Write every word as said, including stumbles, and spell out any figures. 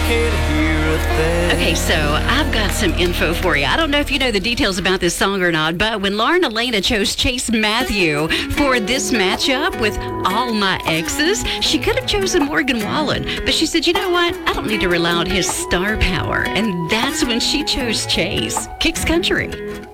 can't hear a thing. Okay, so I've got some info for you. I don't know if you know the details about this song or not, but when Lauren Elena chose Chase Matthew for this matchup with All My Exes, she could have chosen Morgan Wallen, but she said, you know what? I don't need to rely on his star power. And that's when she chose Chase. Kicks Country.